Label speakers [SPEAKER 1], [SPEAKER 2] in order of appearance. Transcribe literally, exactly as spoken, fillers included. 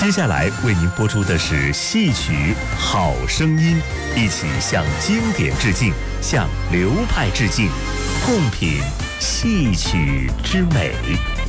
[SPEAKER 1] 接下来为您播出的是戏曲《好声音》，一起向经典致敬，向流派致敬，共品戏曲之美。